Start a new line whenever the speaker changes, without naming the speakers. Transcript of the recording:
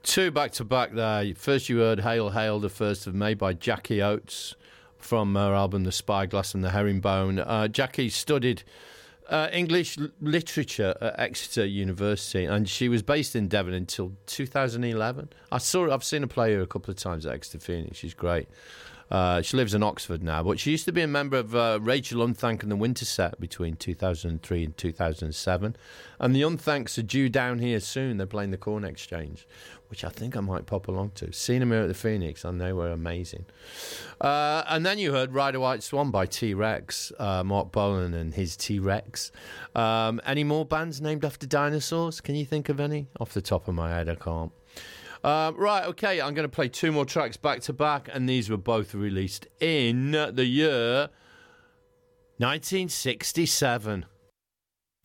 Two back to back there. First you heard Hail Hail, the 1st of May by Jackie Oates from her album The Spyglass and the Herringbone. Jackie studied English literature at Exeter University, and she was based in Devon until 2011. I've seen her play here a couple of times at Exeter Phoenix. She's great. She lives in Oxford now, but she used to be a member of Rachel Unthank and the Winter Set between 2003 and 2007. And the Unthanks are due down here soon. They're playing the Corn Exchange, which I think I might pop along to. Seen them here at the Phoenix, and they were amazing. And then you heard Ride a White Swan by T-Rex, Mark Bolan and his T-Rex. Any more bands named after dinosaurs? Can you think of any? Off the top of my head, I can't. Right, okay, I'm going to play two more tracks back to back, and these were both released in the year 1967.